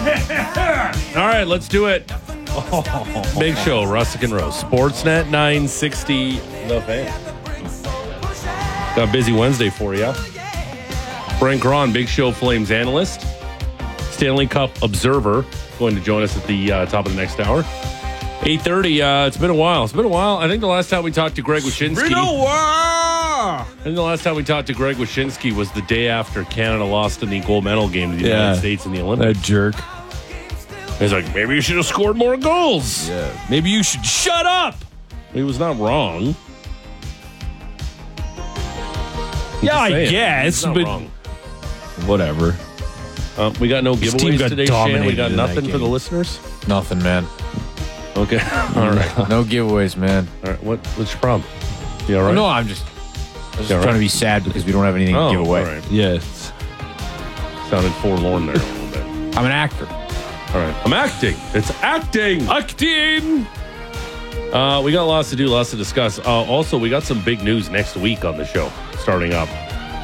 All right, let's do it. Big Show, Rustic and Rose. Sportsnet 960, The Fan. Got a busy Wednesday for you. Brent Cron, Big Show Flames analyst. Stanley Cup observer, going to join us at the top of the next hour. 8:30. It's been a while. I think the last time we talked to Greg Wyshynski. Was the day after Canada lost in the gold medal game to the United States in the Olympics. That jerk. He's like, maybe you should have scored more goals. Yeah. Maybe you should shut up. He was not wrong. Yeah, I guess, but wrong. Whatever. We got no This team giveaways got today, Shan. We dominated got in that nothing for the game. listeners. Nothing, man. Okay. All right. No giveaways, man. All right. What's your problem? You all right? No, I'm just Yeah, trying to be sad because we don't have anything to give away. All right. Yes. Sounded forlorn there a little bit. I'm an actor. All right. I'm acting. It's acting. Acting. We got lots to do, lots to discuss. Also, we got some big news next week on the show starting up.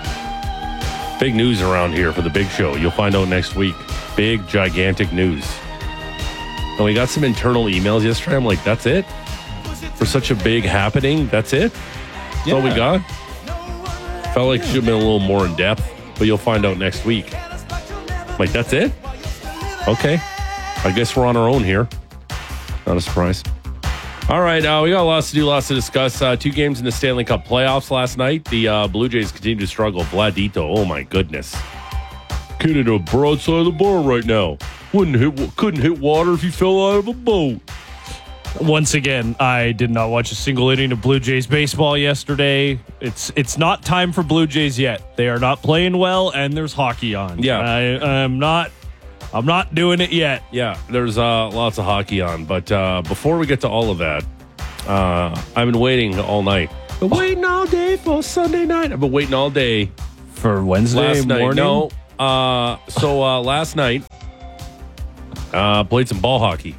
Big news around here for the Big Show. You'll find out next week. Big, gigantic news. And we got some internal emails yesterday. I'm like, that's it? For such a big happening, that's it? That's all we got? Felt like it should have been a little more in depth, but you'll find out next week. I'm like, that's it? Okay. I guess we're on our own here. Not a surprise. All right, we got lots to do, lots to discuss. 2 games in the Stanley Cup playoffs last night. The Blue Jays continue to struggle. Vladito, oh my goodness. Kid in a broadside of the bar right now. Couldn't hit water if he fell out of a boat. Once again, I did not watch a single inning of Blue Jays baseball yesterday. It's not time for Blue Jays yet. They are not playing well, and there's hockey on. Yeah. I'm not doing it yet. Yeah, there's lots of hockey on. But before we get to all of that, I've been waiting all night. Been waiting all day for Sunday night. I've been waiting all day. For Wednesday Last night. morning? No. Last night, played some ball hockey.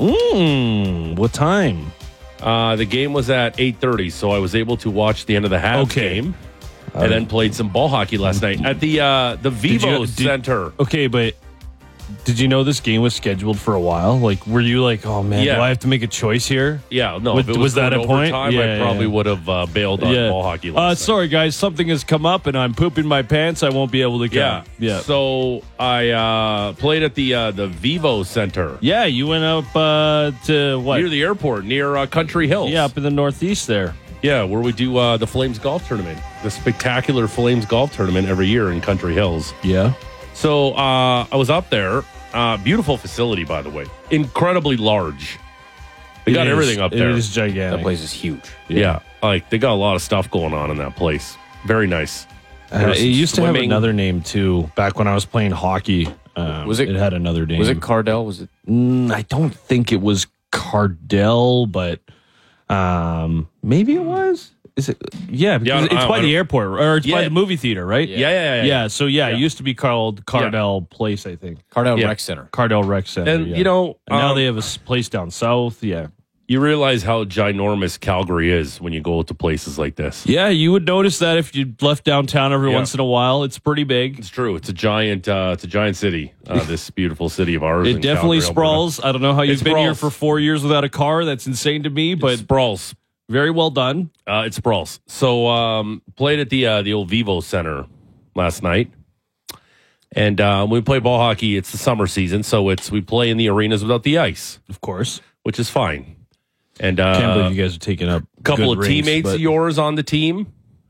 What time? The game was at 8:30, so I was able to watch the end of the Habs game, and then played some ball hockey last night at the Vivo Center. Okay, but did you know this game was scheduled for a while? Like, were you like, oh man, Yeah. do I have to make a choice here? Yeah, no. If it Was that going a point? overtime, I probably would have bailed on ball hockey last night. Sorry, guys, something has come up, and I'm pooping my pants. I won't be able to come. Yeah. So I played at the Vivo Center. Yeah, you went up to what? Near the airport, near Country Hills. Yeah, up in the Northeast there. Yeah, where we do the Flames Golf Tournament. The spectacular Flames Golf Tournament every year in Country Hills. Yeah. So I was up there. Beautiful facility, by the way. Incredibly large. They got everything up there. It is gigantic. That place is huge. Yeah. Like they got a lot of stuff going on in that place. Very nice. It used to have Swimming. another name too. Back when I was playing hockey, Was it- It had another name. Was it Cardell? Was it? I don't think it was Cardell, but maybe it was. Is it? Yeah, because it's by the airport, or it's by the movie theater, right? Yeah. So it used to be called Cardell Place, I think. Cardell Yeah. Rec Center. Cardell Rec Center. And, yeah. you know, And now they have a place down south. Yeah. You realize how ginormous Calgary is when you go to places like this. Yeah, you would notice that if you left downtown every Yeah. once in a while. It's pretty big. It's true. It's a giant city. This beautiful city of ours. It in definitely Calgary, sprawls. I don't know how you've It been here sprawls. for 4 years without a car. That's insane to me, Alberta. but It sprawls. very well done. It sprawls. So played at the old Vivo Center last night, and when we play ball hockey, it's the summer season, so we play in the arenas without the ice, Of course. which is fine. And Can't believe you guys are taking up a couple good of rings, teammates but- of yours on the team.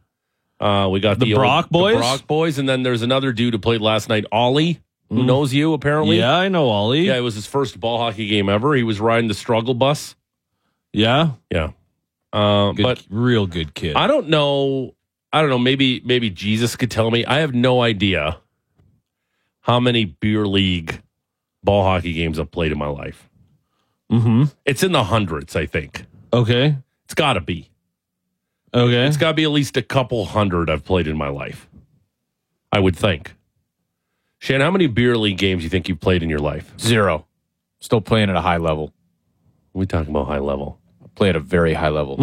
We got The Brock boys? the Brock boys, and then there's another dude who played last night, Ollie, who knows you apparently. Yeah, I know Ollie. Yeah, it was his first ball hockey game ever. He was riding the struggle bus. Yeah. Yeah. Good, But real good kid. I don't know. Maybe Jesus could tell me. I have no idea how many beer league ball hockey games I've played in my life. Mm-hmm. It's in the hundreds, I think. Okay. It's got to be. Okay. It's got to be at least a couple hundred I've played in my life. I would think. Shan, how many beer league games do you think you've played in your life? 0. Still playing at a high level. We talking about high level. Play at a very high level.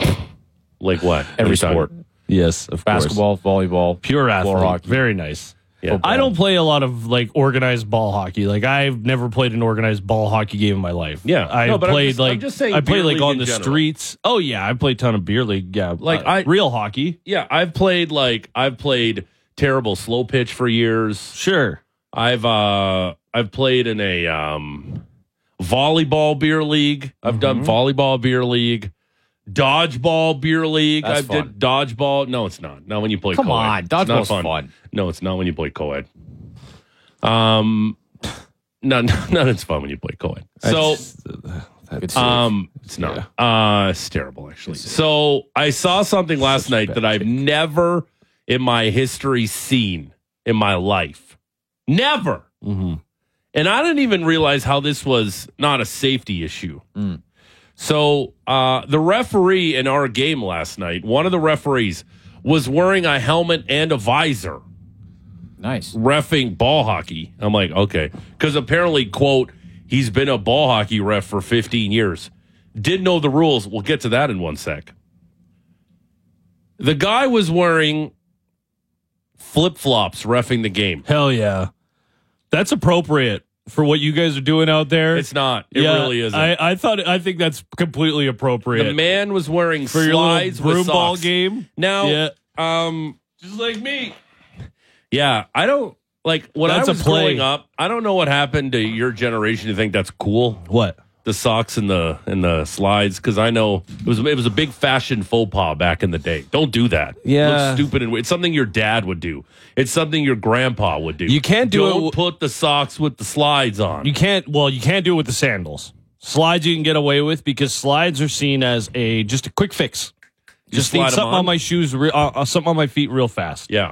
Like what? Every What are you sport. talking- Yes, of course. Basketball, volleyball, Pure athlete. floor hockey. Very nice. Yeah. I don't play a lot of like organized ball hockey. Like I've never played an organized ball hockey game in my life. Yeah. I No, but played I'm just saying I played beer like league on in the general. streets. Oh yeah, I played a ton of beer league. Yeah, Like, real hockey. Yeah, I've played terrible slow pitch for years. Sure. I've played in a volleyball beer league. I've done volleyball beer league, dodgeball beer league. That's I've fun. did dodgeball. No, it's not. Not when you play Come co-ed. on, It's not dodgeball's fun. No, it's not when you play co-ed. None it's fun when you play co-ed. So Good save. it's not. It's terrible actually. So I saw something last night that I've never in my history seen in my life. Never. And I didn't even realize how this was not a safety issue. So the referee in our game last night, one of the referees was wearing a helmet and a visor Nice. reffing ball hockey. I'm like, okay. Because apparently, quote, he's been a ball hockey ref for 15 years. Didn't know the rules. We'll get to that in one sec. The guy was wearing flip-flops reffing the game. Hell yeah, that's appropriate for what you guys are doing out there. It's not. It really isn't. I think that's completely appropriate. The man was wearing for your slides little with broom ball socks. game. Now, Yeah. Just like me. yeah, I don't like when That's I a was play. growing up. I don't know what happened to your generation to think that's cool. What? The socks and the slides, because I know it was a big fashion faux pas back in the day. Don't do that. Yeah. It looks stupid and it's something your dad would do. It's something your grandpa would do. You can't do Don't it. put the socks with the slides on. You can't. Well, you can't do it with the sandals. Slides you can get away with because slides are seen as just a quick fix. Just slide need 'em something on? on my shoes, something on my feet real fast. Yeah.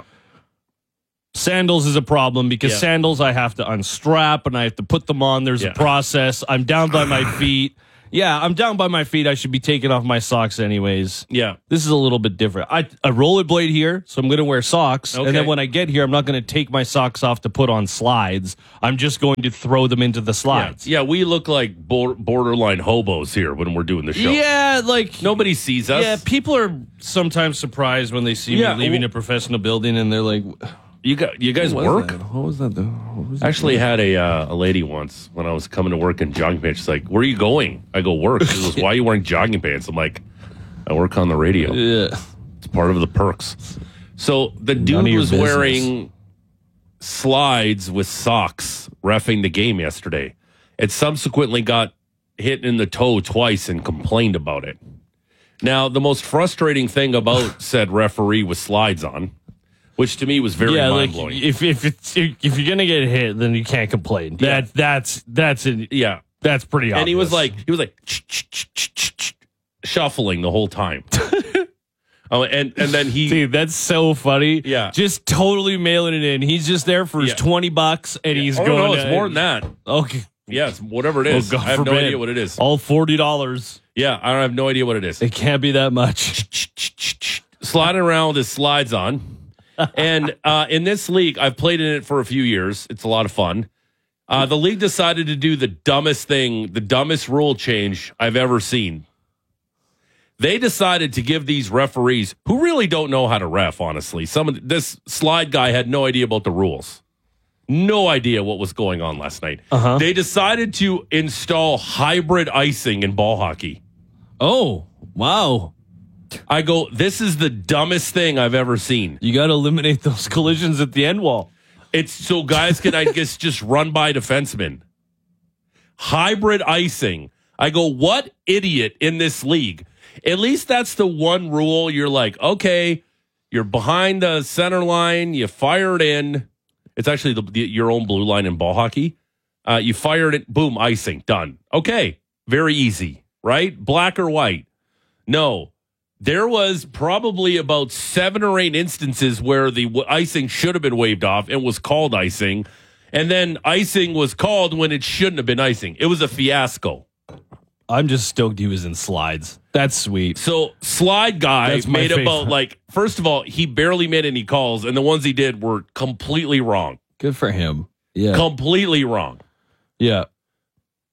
Sandals is a problem because Yeah. sandals I have to unstrap and I have to put them on. There's Yeah. a process. I'm down by my feet. Yeah, I'm down by my feet. I should be taking off my socks anyways. Yeah. This is a little bit different. I rollerblade here, so I'm going to wear socks. Okay. And then when I get here, I'm not going to take my socks off to put on slides. I'm just going to throw them into the slides. Yeah, we look like borderline hobos here when we're doing the show. Yeah, like Nobody sees us. yeah, people are sometimes surprised when they see Yeah, me leaving well- a professional building and they're like, You guys work? What was that? I actually had a lady once when I was coming to work in jogging pants. She's like, "Where are you going?" I go, "Work." She goes, "Why are you wearing jogging pants?" I'm like, "I work on the radio. Yeah. It's part of the perks." So the None of dude your was business. wearing slides with socks reffing the game yesterday. It subsequently got hit in the toe twice and complained about it. Now, the most frustrating thing about said referee with slides on, which to me was very Yeah, mind like blowing. if you're gonna get hit, then you can't complain. Yeah. That's Yeah. that's pretty obvious. And he was like shuffling the whole time. And then he dude, that's so funny. Yeah. just totally mailing it in. He's just there for his Yeah. $20, and he's oh, going. no, it's more than that. Okay, Yeah, it's whatever it is. Oh, God I have no forbid. idea what it is. all $40. Yeah, I don't have no idea what it is. It can't be that much. Sliding around with his slides on. And in this league, I've played in it for a few years. It's a lot of fun. The league decided to do the dumbest thing, the dumbest rule change I've ever seen. They decided to give these referees, who really don't know how to ref, honestly. This slide guy had no idea about the rules. No idea what was going on last night. They decided to install hybrid icing in ball hockey. Oh wow! I go, this is the dumbest thing I've ever seen. You got to eliminate those collisions at the end wall. It's so guys can, I guess, just run by defensemen. Hybrid icing. I go, what idiot in this league? At least that's the one rule. You're like, okay, you're behind the center line. You fire it in. It's actually your own blue line in ball hockey. You fired it, boom, icing, done. Okay, very easy, right? Black or white. No. There was probably about 7 or 8 instances where the icing should have been waved off and was called icing. And then icing was called when it shouldn't have been icing. It was a fiasco. I'm just stoked he was in slides. That's sweet. So slide guy That's my made about favorite. first of all, he barely made any calls. And the ones he did were completely wrong. Good for him. Yeah. Completely wrong. Yeah.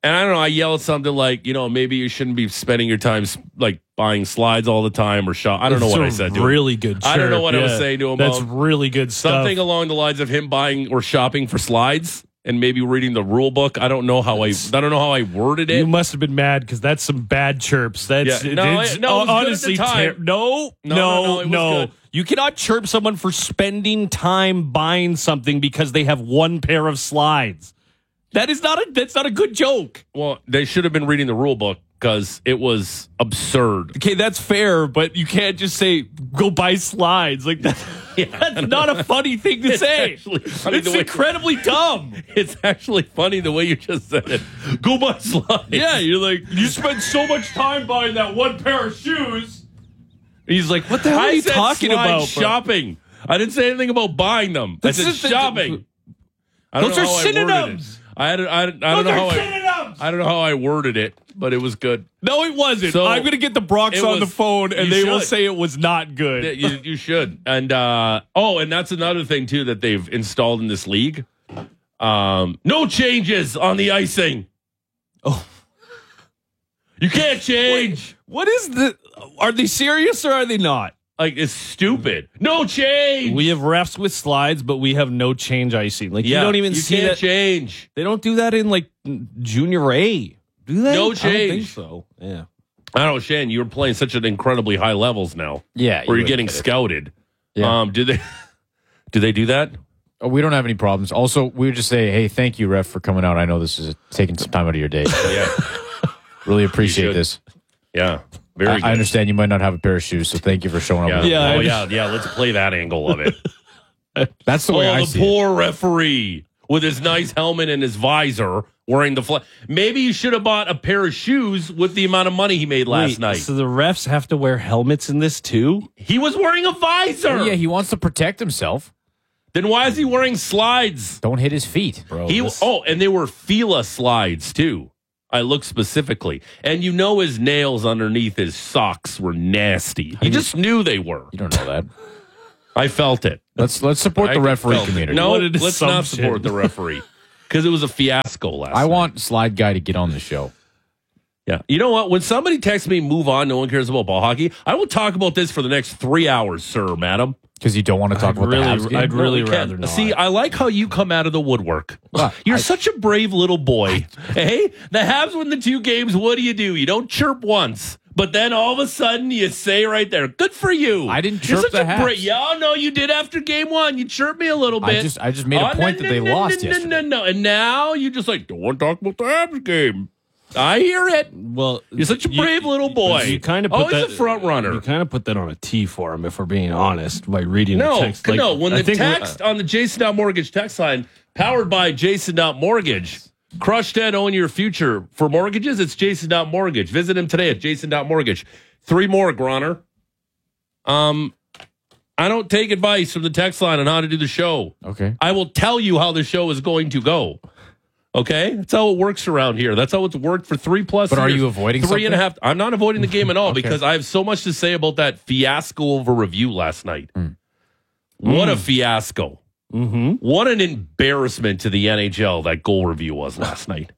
And I don't know, I yelled something like, maybe you shouldn't be spending your time like buying slides all the time or shop. I don't know what I said to him. Really good. I don't know what I was saying to him. That's really good stuff. Something along the lines of him buying or shopping for slides and maybe reading the rule book. I don't know how I worded it. You must have been mad because that's some bad chirps. That's it was honestly good at the time. No. It was good. You cannot chirp someone for spending time buying something because they have one pair of slides. That's not a good joke. Well, they should have been reading the rule book because it was absurd. Okay, that's fair, but you can't just say go buy slides like that. That's not a funny thing to say. It's incredibly dumb. It's actually funny the way you just said it. Go buy slides. Yeah, you're like, you spend so much time buying that one pair of shoes. He's like, what the hell are you talking about? Shopping. I didn't say anything about buying them. I said shopping. Those are synonyms. I don't know how I worded it, but it was good. No, it wasn't. So I'm going to get the Bronx on the phone, and they will say it was not good. You should. And and that's another thing too that they've installed in this league. No changes on the icing. Oh, you can't change. What is the? Are they serious or are they not? Like, it's stupid. No change. We have refs with slides, but we have no change icing. Like, you don't even see that. Change. They don't do that in, like, Junior A. Do they? No change. I don't think so. Yeah. I don't know, Shane, you're playing such an incredibly high levels now. Yeah. Where you're getting scouted. Yeah. Do they do that? Oh, we don't have any problems. Also, we would just say, hey, thank you, ref, for coming out. I know this is taking some time out of your day. Yeah. Really appreciate this. Yeah. Very good. I understand you might not have a pair of shoes, so thank you for showing up. Yeah. Let's play that angle of it. That's the way I see it. The poor referee with his nice helmet and his visor wearing the flag. Maybe you should have bought a pair of shoes with the amount of money he made last night. So the refs have to wear helmets in this too? He was wearing a visor. Oh, yeah, he wants to protect himself. Then why is he wearing slides? Don't hit his feet, bro. And they were Fila slides too. I looked specifically. And his nails underneath his socks were nasty. You just knew they were. You don't know that. I felt it. Let's support the referee community. No, let's not support the referee. Because it was a fiasco last night. I want Slide Guy to get on the show. Yeah. You know what? When somebody texts me, move on, no one cares about ball hockey, I will talk about this for the next 3 hours, sir, madam. Because you don't want to talk about the Habs game? I'd really rather not. See, I like how you come out of the woodwork. You're such a brave little boy. Hey, the Habs win the 2 games. What do? You don't chirp once. But then all of a sudden you say right there, good for you. I didn't chirp the Habs. Yeah, no, you did after game 1. You chirped me a little bit. I just made a point that they lost yesterday. No. And now you just don't want to talk about the Habs game. I hear it. Well, you're such a brave little boy. You kind of always a front runner. You kind of put that on a T for him, if we're being honest, by reading the text. No, when the text on the Jason.Mortgage text line, powered by Jason.Mortgage, crushed head, own your future. For mortgages, it's Jason.Mortgage. Visit him today at Jason.Mortgage. 3 more, Groner. I don't take advice from the text line on how to do the show. Okay. I will tell you how the show is going to go. Okay, that's how it works around here. That's how it's worked for 3+ years. But are you avoiding 3.5? I'm not avoiding the game at all because I have so much to say about that fiasco of a review last night. What a fiasco. What an embarrassment to the NHL that goal review was last night.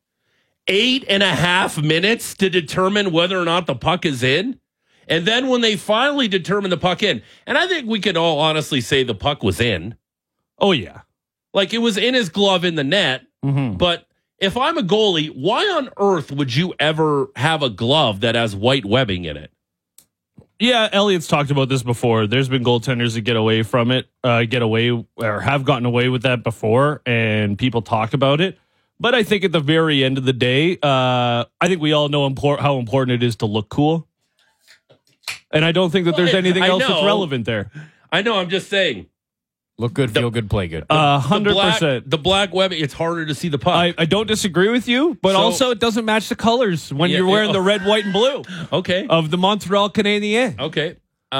8.5 minutes to determine whether or not the puck is in. And then when they finally determined the puck in, and I think we can all honestly say the puck was in. Oh, yeah. Like it was in his glove in the net. But if I'm a goalie, why on earth would you ever have a glove that has white webbing in it? Yeah, Elliot's talked about this before. There's been goaltenders that get away from it, or have gotten away with that before, and people talk about it. But I think at the very end of the day, I think we all know how important it is to look cool. And I don't think that there's anything else that's relevant there. I know, I'm just saying. Look good, feel good, play good. 100%. The black webbing, it's harder to see the puck. I don't disagree with you, but also it doesn't match the colors when you're wearing the red, white, and blue. Okay. Of the Montreal Canadiens. Okay.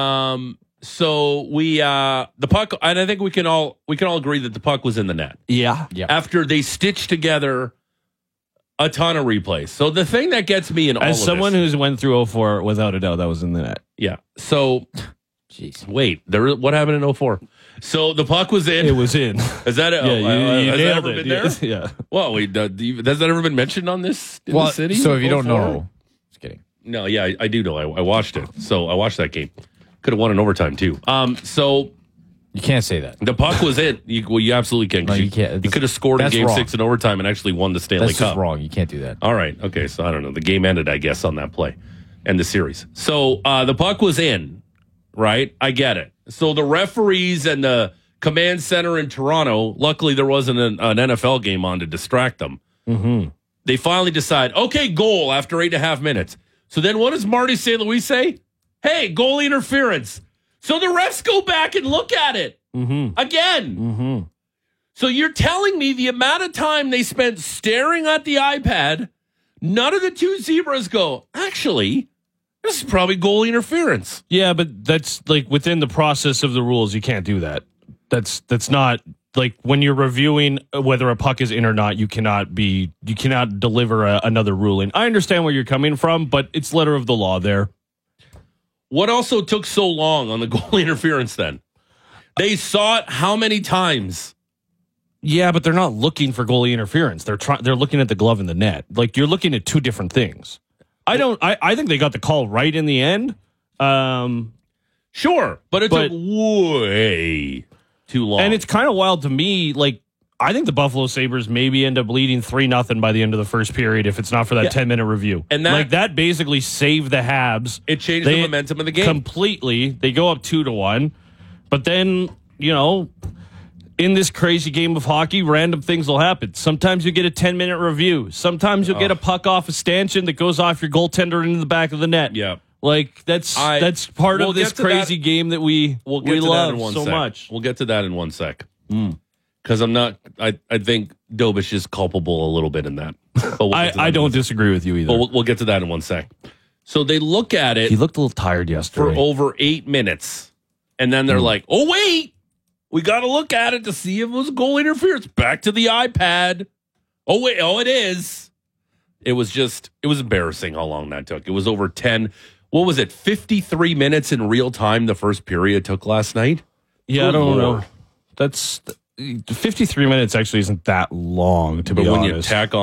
So we the puck, and I think we can all agree that the puck was in the net. Yeah. After they stitched together a ton of replays. So the thing that gets me in all of this, as someone who's went through 04, without a doubt, that was in the net. Yeah. So jeez. Wait, what happened in 04? So the puck was in. It was in. Is that it? Yeah, you has that nailed ever it. been there? Yeah. Well, wait, has that ever been mentioned on this in the city? So if you don't before? know, just kidding. No, yeah, I do know. I watched it. So I watched that game. Could have won in overtime too. So You can't say that. the puck was in. You absolutely can. No, you can't. You could have scored in That's Game wrong. 6 in overtime and actually won the Stanley That's Cup. just wrong. You can't do that. All right. Okay. So I don't know. The game ended, I guess, on that play and the series. So the puck was in, right? I get it. So the referees and the command center in Toronto, luckily there wasn't an NFL game on to distract them. Mm-hmm. They finally decide, okay, goal after 8.5 minutes. So then what does Marty St. Louis say? Hey, goalie interference. So the refs go back and look at it again. Mm-hmm. So you're telling me the amount of time they spent staring at the iPad, none of the two zebras go, actually, this is probably goalie interference. Yeah, but that's like within the process of the rules. You can't do that. That's not like when you're reviewing whether a puck is in or not. You cannot deliver another ruling. I understand where you're coming from, but it's letter of the law there. What also took so long on the goalie interference then? They saw it how many times? Yeah, but they're not looking for goalie interference. They're looking at the glove in the net. Like you're looking at two different things. I think they got the call right in the end. Sure, but it took way too long. And it's kind of wild to me. Like I think the Buffalo Sabres maybe end up leading 3-0 by the end of the first period if it's not for that 10-minute review. And that basically saved the Habs. It changed the momentum of the game completely. They go up 2-1, but then in this crazy game of hockey, random things will happen. Sometimes you get a 10-minute review. Sometimes you'll get a puck off a stanchion that goes off your goaltender into the back of the net. Yeah. Like that's part of this crazy game that we love so much. We'll get to that in 1 sec. Because I think Dobish is culpable a little bit in that. But I don't disagree with you either. But we'll get to that in 1 sec. So they look at it. He looked a little tired yesterday. For over 8 minutes. And then they're like, oh, wait. We got to look at it to see if it was goal interference. Back to the iPad. Oh, wait. Oh, it is. It was embarrassing how long that took. It was over 10. What was it? 53 minutes in real time the first period took last night? Yeah, I don't know. That's 53 minutes actually isn't that long, to be honest. But when you tack on